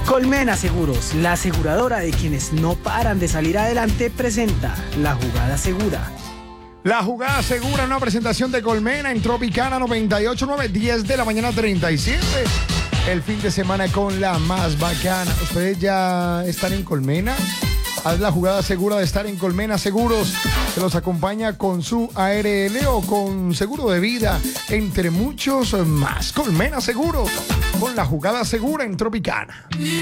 Colmena Seguros, la aseguradora de quienes no paran de salir adelante, presenta La Jugada Segura. La Jugada Segura, una presentación de Colmena en Tropicana 98.9, 10 de la mañana 37. El fin de semana con la más bacana. ¿Ustedes ya están en Colmena? Haz la jugada segura de estar en Colmena Seguros. Se los acompaña con su ARL o con seguro de vida, entre muchos más. Colmena Seguros, con la jugada segura en Tropicana.